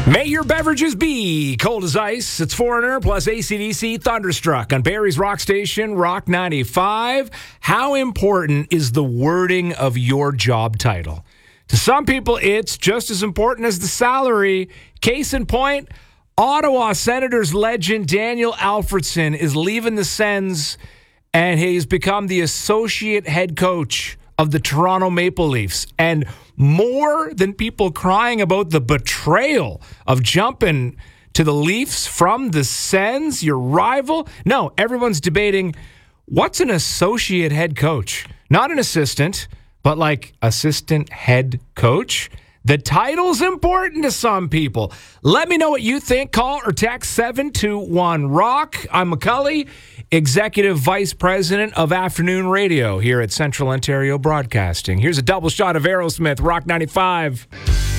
May your beverages be cold as ice. It's Foreigner plus AC/DC Thunderstruck on Barrie's Rock Station, Rock 95. How important is the wording of your job title? To some people, it's just as important as the salary. Case in point, Ottawa Senators legend Daniel Alfredson is leaving the Sens, and he's become the associate head coach of the Toronto Maple Leafs. And more than people crying about the betrayal of jumping to the Leafs from the Sens, your rival, no, everyone's debating what's an associate head coach? Not an assistant, but like assistant head coach. The title's important to some people. Let me know what you think. Call or text 721-ROCK. I'm McCully, Executive Vice President of Afternoon Radio here at Central Ontario Broadcasting. Here's a double shot of Aerosmith, Rock 95.